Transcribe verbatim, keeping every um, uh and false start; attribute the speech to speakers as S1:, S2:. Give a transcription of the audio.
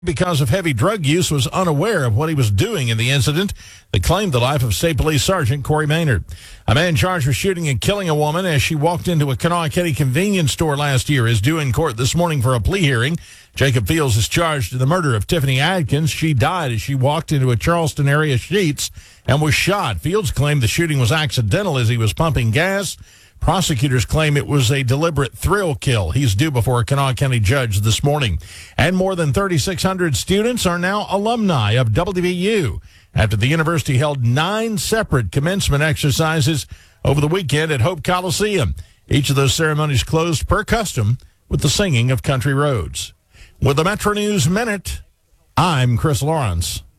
S1: because of heavy drug use, was unaware of what he was doing in the incident that claimed the life of State Police Sergeant Corey Maynard. A man charged with shooting and killing a woman as she walked into a Kanawha County convenience store last year is due in court this morning for a plea hearing. Jacob Fields is charged in the murder of Tiffany Adkins. She died as she walked into a Charleston area Sheetz and was shot. Fields claimed the shooting was accidental as he was pumping gas. Prosecutors claim it was a deliberate thrill kill. He's due before a Kanawha County judge this morning. And more than thirty-six hundred students are now alumni of W V U after the university held nine separate commencement exercises over the weekend at Hope Coliseum. Each of those ceremonies closed per custom with the singing of Country Roads. With the Metro News Minute, I'm Chris Lawrence.